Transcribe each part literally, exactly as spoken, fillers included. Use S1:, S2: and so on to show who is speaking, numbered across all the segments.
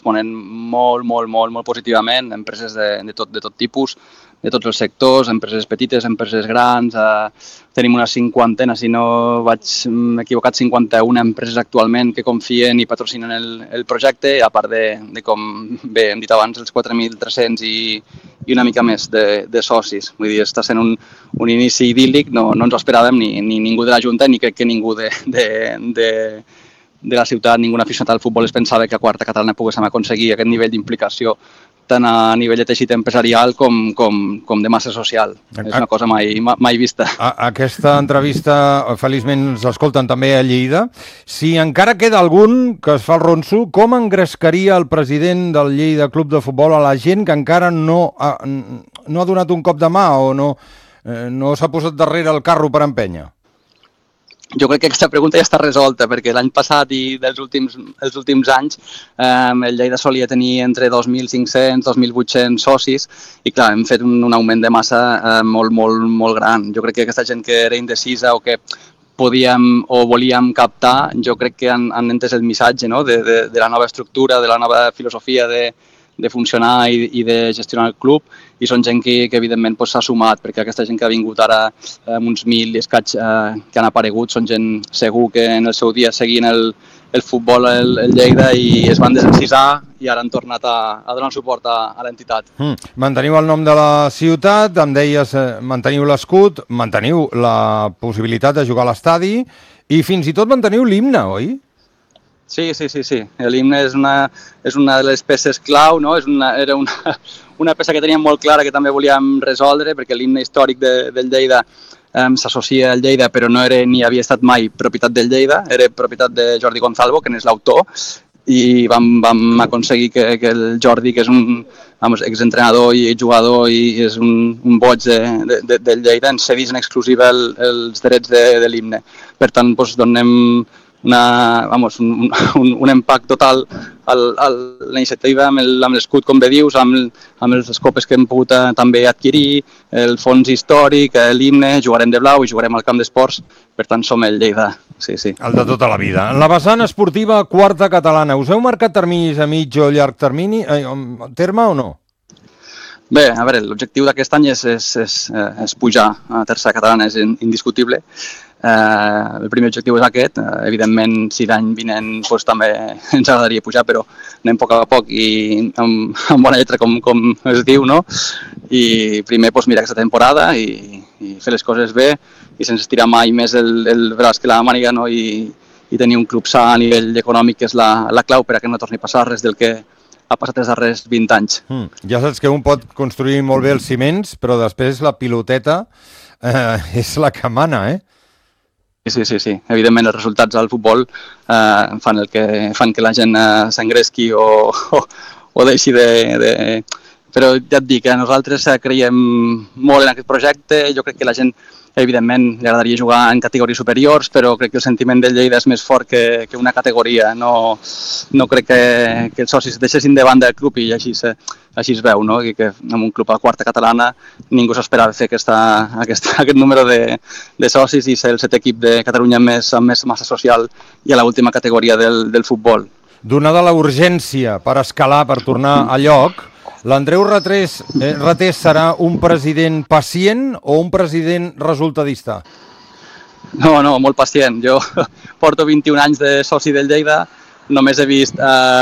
S1: responen molt, molt, molt, molt positivament, empreses de, de, tot, de tot tipus, de tots els sectors, empreses petites, empreses grans, eh, tenim una cinquantena, si no vaig m'he equivocat, cinquanta-una empreses actualment que confien i patrocinen el, el projecte, a part de, de com bé hem dit abans, els quatre mil tres-cents i, i una mica més de, de socis. Vull dir, està sent un, un inici idíl·lic, no, no ens ho esperàvem ni, ni ningú de la Junta ni crec que ningú de, de, de, de la ciutat, ningú aficionat al futbol es pensava que a Quarta Catalana poguéssim aconseguir aquest nivell d'implicació tant a nivell de teixit empresarial com, com, com de massa social. A, és una cosa mai, mai vista.
S2: A, aquesta entrevista, feliçment, s'escolten també a Lleida. Si encara queda algun que es fa el ronso, com engrescaria el president del Lleida Club de Futbol a la gent que encara no ha, no ha donat un cop de mà o no, eh, no s'ha posat darrere el carro per empènyer?
S1: Jo crec que aquesta pregunta ja està resolta, perquè l'any passat i dels últims, els últims anys eh, el Lleida solia tenir entre dos mil cinc-cents i dos mil vuit-cents socis i clar, hem fet un, un augment de massa eh, molt, molt, molt gran. Jo crec que aquesta gent que era indecisa o que podíem o volíem captar, jo crec que han, han entès el missatge, no? de, de, de la nova estructura, de la nova filosofia de, de funcionar i, i de gestionar el club, i són gent que, que evidentment pues, s'ha sumat, perquè aquesta gent que ha vingut ara amb eh, uns mil i escaig eh, que han aparegut són gent segur que en el seu dia seguint el, el futbol el, el Lleida i es van desencisar i ara han tornat a, a donar suport a, a l'entitat.
S2: Mm. Manteniu el nom de la ciutat, em deies, eh, manteniu l'escut, manteniu la possibilitat de jugar a l'estadi i fins i tot manteniu l'himne, oi?
S1: Sí, sí, sí, sí. L'himne és una, és una de les peces clau, no? És una, era una, una peça que teníem molt clara que també volíem resoldre, perquè l'himne històric de, del Lleida eh, s'associa al Lleida, però no era ni havia estat mai propietat del Lleida, era propietat de Jordi Gonzalvo, que n'és l'autor, i vam, vam aconseguir que, que el Jordi, que és un vamos, exentrenador i jugador i és un, un boig de, de, de, del Lleida, ens cedís en exclusiva el, els drets de, de l'himne. Per tant, doncs, donem una, vamos, un, un, un impact total a la iniciativa amb l'escut, com bé dius, amb, amb les copes que hem pogut eh, també adquirir, el fons històric, l'himne, jugarem de blau i jugarem al camp d'esports, per tant som el Lleida, sí, sí.
S2: El de tota la vida. En la vessant esportiva Quarta Catalana, us heu marcat terminis a mig o llarg termini, eh, terme o no?
S1: Bé, a veure, l'objectiu d'aquest any és, és, és, és pujar a Tercera Catalana, és indiscutible. Eh, el primer objectiu és aquest, eh, evidentment si l'any vinent doncs, també ens agradaria pujar, però anem a poc a poc i amb, amb bona lletra com, com es diu, no? I primer doncs, mirar aquesta temporada i, i fer les coses bé i sense estirar mai més el, el braç que la màniga, no? I, i tenir un club sa a nivell econòmic que és la, la clau per a que no torni a passar res del que ha passat els darrers vint anys.
S2: Mm, ja saps que un pot construir molt bé els ciments, però després la piloteta eh, és la que mana, eh?
S1: Sí, sí, sí. Evidentment els resultats al futbol eh, fan, el que, fan que la gent eh, s'engresqui o, o, o deixi de, de... Però ja et dic, eh, nosaltres creiem molt en aquest projecte, jo crec que la gent evidentment li agradaria jugar en categories superiors, però crec que el sentiment del Lleida és més fort que, que una categoria. No, no crec que, que els socis deixessin de banda el club i així, se, així es veu, no? I que en un club a Quarta Catalana ningú s'esperava fer aquesta, aquesta, aquest número de, de socis i ser el set equip de Catalunya més, amb més massa social i a l'última categoria del, del futbol.
S2: Donada la urgència per escalar, per tornar a lloc, l'Andreu Ratés, eh, Ratés serà un president pacient o un president resultadista?
S1: No, no, molt pacient. Jo porto vint-i-un anys de soci del Lleida, només he vist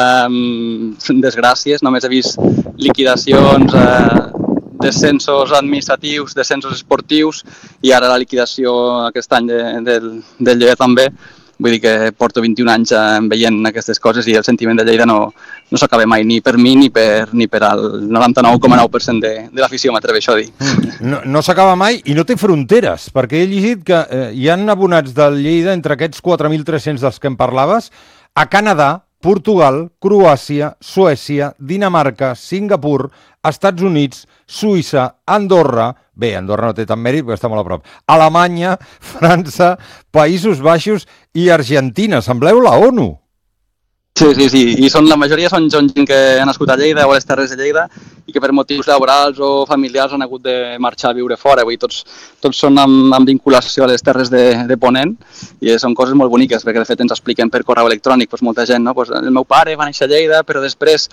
S1: eh, desgràcies, només he vist liquidacions, eh, descensos administratius, descensos esportius i ara la liquidació aquest any de, del, del Lleida també. Vull dir que porto vint-i-un anys eh, veient aquestes coses i el sentiment de Lleida no, no s'acaba mai, ni per mi ni per, ni per al noranta-nou coma nou per cent de, de l'afició, m'atreveixo a dir.
S2: No, no s'acaba mai i no té fronteres, perquè he llegit que eh, hi han abonats del Lleida entre aquests quatre mil tres-cents dels que em parlaves a Canadà, Portugal, Croàcia, Suècia, Dinamarca, Singapur, Estats Units, Suïssa, Andorra, bé, Andorra no té tant mèrit perquè està molt a prop, Alemanya, França, Països Baixos i Argentina. Sembleu la ONU.
S1: Sí, sí, sí, i són, la majoria són gent que ha nascut a Lleida o a les Terres de Lleida i que per motius laborals o familiars han hagut de marxar a viure fora. Vull dir, tots, tots són amb, amb vinculació a les Terres de, de Ponent i són coses molt boniques perquè de fet ens expliquen per correu electrònic doncs, molta gent, no? Pues, el meu pare va néixer a Lleida però després